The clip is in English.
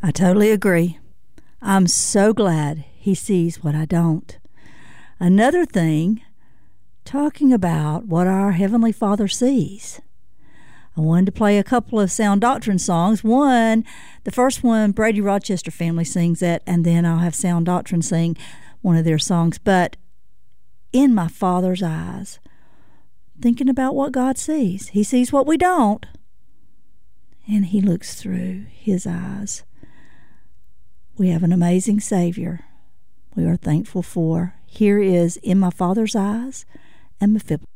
I totally agree. I'm so glad he sees what I don't. Another thing, talking about what our Heavenly Father sees. I wanted to play a couple of Sound Doctrine songs. The first one, Brady Rochester Family sings that, and then I'll have Sound Doctrine sing one of their songs. But in my Father's eyes, thinking about what God sees. He sees what we don't, and He looks through His eyes. We have an amazing Savior we are thankful for. Here is In My Father's Eyes and Mephibosheth.